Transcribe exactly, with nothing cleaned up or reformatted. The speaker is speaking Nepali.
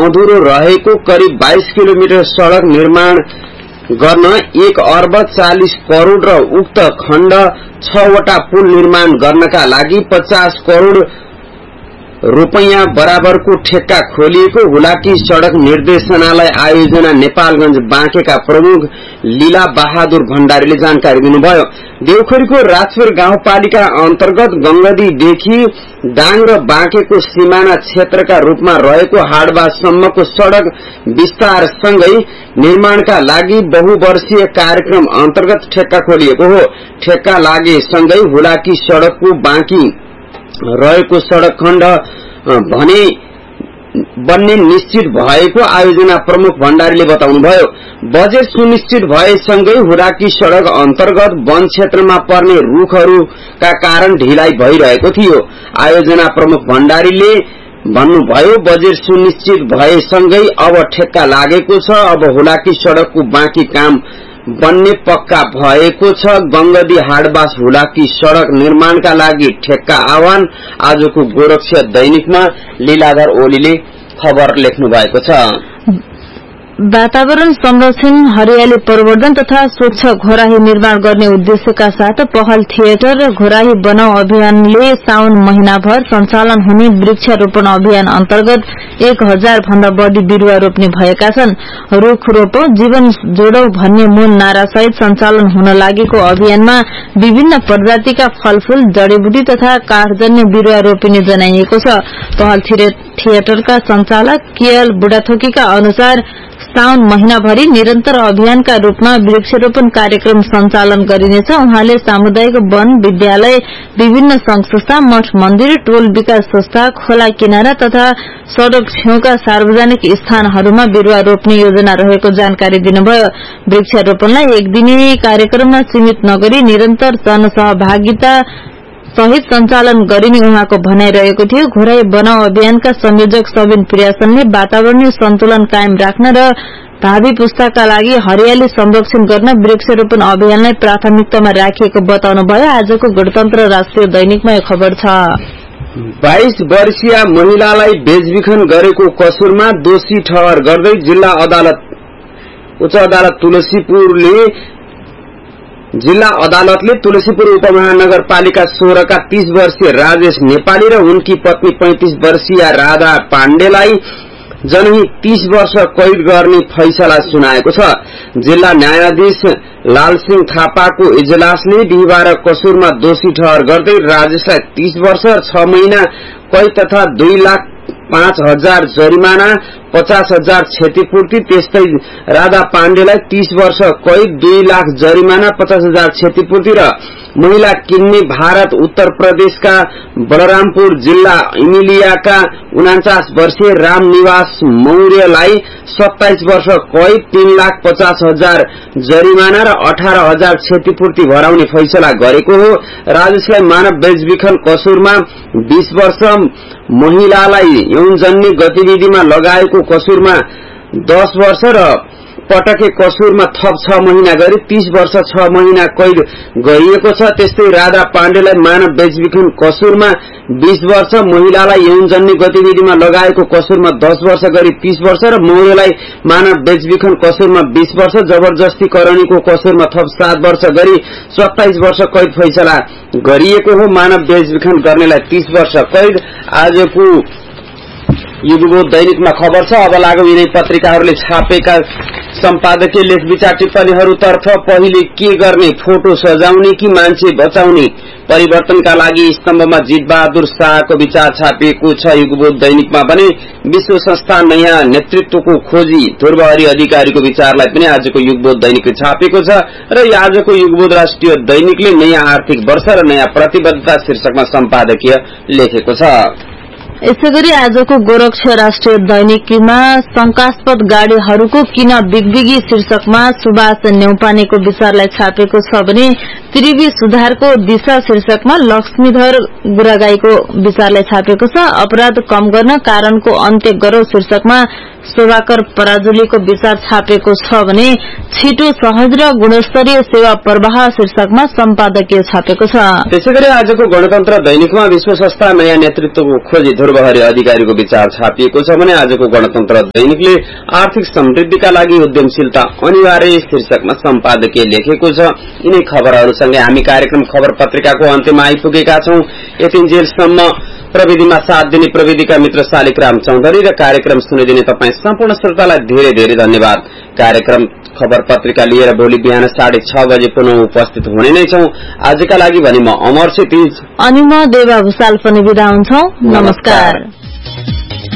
अधुरो रहेको करिब बाइस किलोमिटर सड़क निर्माण गर्न एक अर्ब चालीस करोड़ र उक्त खण्ड छवटा पुल निर्माण गर्नका लागि पचास करोड़ रुपैयाँ बराबरको ठेक्का खोलिएको हुलाकी सड़क निर्देशनालय आयोजना नेपालगंज बाँकेका प्रमुख लीला बहादुर भण्डारीले जानकारी दिनुभयो। देवखोरीको राजपुर गाउँपालिका अन्तर्गत गंगदीदेखि दाङ र बाँकेको सिमाना क्षेत्रका रूपमा रहेको हाडबासम्मको सड़क विस्तारसँगै निर्माणका लागि बहुवर्षीय कार्यक्रम अन्तर्गत ठेक्का खोलिएको हो। ठेक्का लागेसँगै हुलाकी सड़कको बाँकी रहेको सड़क खण्ड भने बन्ने निश्चित भएको आयोजना प्रमुख भण्डारीले बताउनुभयो। बजेट सुनिश्चित भएसँगै हुलाकी सड़क अन्तर्गत वन क्षेत्रमा पर्ने रूखहरूका कारण ढिलाइ भइरहेको थियो। आयोजना प्रमुख भण्डारीले भन्नुभयो, बजेट सुनिश्चित भएसँगै अब ठेक्का लागेको छ। अब हुलाकी सड़कको बाँकी काम बन्ने पक्का भएको छ। गंगदी हाडबास हुलाकी सड़क निर्माणका लागि ठेक्का आह्वान। आजको गोरक्ष दैनिकमा लीलाधर ओलीले खबर लेख्नु भएको छ। वातावरण संरक्षण, हरियाली प्रवर्धन तथा स्वच्छ घोराही निर्माण गर्ने उद्देश्यका साथ पहल थिएटर र घोराही बनाऊ अभियानले साउन महिनाभर सञ्चालन हुने वृक्षारोपण अभियान अन्तर्गत एक हजार भन्दा बढ़ी बिरूवा रोप्ने भएका छन्। रूख रोपौ जीवन जोडौ भन्ने मूल नारासहित सञ्चालन हुन लागेको अभियानमा विभिन्न प्रजातिका फलफूल, जड़ीबुटी तथा काठजन्य बिरूवा रोपिने जनाइएको छ। पहल थिएटरका संचालक केएल बुढाथोकीका अनुसार साउन महिनाभरि निरन्तर अभियानका रूपमा वृक्षारोपण कार्यक्रम सञ्चालन गरिनेछ। उहाँले सामुदायिक वन, विद्यालय, विभिन्न संघ संस्था, मठ मन्दिर, टोल विकास संस्था, खोला किनारा तथा सड़क छेउका सार्वजनिक स्थानहरूमा बिरूवा रोप्ने योजना रहेको जानकारी दिनुभयो। वृक्षारोपणलाई एक दिने कार्यक्रममा सीमित नगरी निरन्तर जनसहभागिता सहित सञ्चालन गरिने उहाँको भनाइ रहेको थियो। घोराही बनाऊ अभियानका संयोजक सबिन प्रियासनले वातावरणीय सन्तुलन कायम राख्न र भावी पुस्ताका लागि हरियाली संरक्षण गर्न वृक्षारोपण अभियानलाई प्राथमिकतामा राखिएको बताउनुभयो। आजको गणतन्त्र राष्ट्रिय दैनिकमा यो खबर छ। बाइस वर्षीय महिलालाई बेचबिखन गरेको कसुरमा दोषी ठहर गर्दै जिल्ला अदालत उच्च अदालत तुलसीपुरले जिल्ला अदालतले तुलसीपुर उपमहानगरपालिका सोह्र का तीस वर्षीय राजेश नेपाली र उनकी पत्नी पैंतीस वर्षीय राधा पाण्डेलाई जनहित तीस वर्ष कैद गर्ने फैसला सुनाएको छ। जिल्ला न्यायाधीश लालसिंह थापाको इजलासले बिहिबार कसुरमा दोषी ठहर गर्दै राजेशलाई तीस वर्ष छ महिना कैद तथा दुई लाख पाँच हजार जरिमाना, पचास हजार क्षतिपूर्ति, त्यस्तै राधा पाण्डेलाई तीस वर्ष कैद, दुई लाख जरिमाना, पचास हजार क्षतिपूर्ति र महिला किन्ने भारत उत्तर प्रदेशका बलरामपुर जिल्ला इमिलियाका उनाचास वर्षीय रामनिवास मौर्यलाई सत्ताइस वर्ष कैद, तीन लाख पचास हजार जरिमाना र अठार हजार क्षतिपूर्ति भराउने फैसला गरेको हो। राजेशलाई मानव बेचबिखन कसुरमा बीस वर्ष, महिलालाई यौनजन्य गतिविधिमा लगाएको कसुरमा दस वर्ष र पटके कसुरमा थप छ महिना गरी तीस वर्ष छ महिना कैद गरिएको छ। त्यस्तै राधा पाण्डेलाई मानव बेचबिखन कसुरमा बीस वर्ष, महिलालाई यौनजन्य गतिविधिमा लगाएको कसुरमा दस वर्ष गरी तीस वर्ष र मौर्यलाई मानव बेचबिखन कसुरमा बीस वर्ष, जबरजस्तीकरणीको कसुरमा थप सात वर्ष गरी सत्ताइस वर्ष कैद फैसला गरिएको हो। मानव बेचबिखन गर्नेलाई तीस वर्ष कैद। आजको युगबोध दैनिकमा खबर छ। अब लागौ यिनै पत्रिकाहरूले छापेका सम्पादकीय लेख विचार टिप्पणीहरूतर्फ। पहिले के गर्ने, फोटो सजाउने कि मान्छे बचाउने, परिवर्तनका लागि स्तम्भमा जितबहादुर शाहको विचार छापिएको छ। युगबोध दैनिकमा भने विश्व संस्था नयाँ नेतृत्वको खोजी, ध्रुवहरि अधिकारीको विचारलाई पनि आजको युगबोध दैनिकले छापेको छ। र आजको युगबोध राष्ट्रिय दैनिकले नयाँ आर्थिक वर्ष र नयाँ प्रतिबद्धता शीर्षकमा सम्पादकीय लेखेको छ। यसैगरी आजको गोरक्ष राष्ट्रिय दैनिकमा शंकास्पद गाड़ीहरूको किन बिगबिगी शीर्षकमा सुभाष नेउपानेको विचारलाई छापेको छ भने त्रिवी सुधारको दिशा शीर्षकमा लक्ष्मीधर गुरागाईको विचारलाई छापेको छ। अपराध कम गर्न कारणको अन्त्य गरौ शीर्षकमा शोभाकर पराजुलीको विचार छापेको छ भने छिटो सहज र गुणस्तरीय सेवा प्रवाह शीर्षकमा सम्पादकीय छापेको छ। त्यसैगरी आजको गणतन्त्र दैनिकमा विश्व संस्था नयाँ नेतृत्वको खोजी ध्रुवहरी अधिकारीको विचार छापिएको छ भने आजको गणतन्त्र दैनिकले आर्थिक समृद्धिका लागि उद्यमशीलता अनिवार्य शीर्षकमा सम्पादकीय लेखेको छ। यिनै खबरहरूसँगै हामी कार्यक्रम खबर पत्रिकाको अन्त्यमा आइपुगेका छौं। यतिन्जेलसम्म प्रविधिमा साथ दिने प्रविधिका मित्र शालिग्राम चौधरी र कार्यक्रम सुनिदिने तपाईँ सम्पूर्ण श्रोतालाई धेरै धेरै धन्यवाद। कार्यक्रम खबर पत्रिका लिएर भोलि बिहान साढे छ बजे पुनः उपस्थित हुने नै छौं। आजका लागि भने म अमर क्षितिज अनि म देवा भूषाल पनि बिदा हुन्छौं। नमस्कार।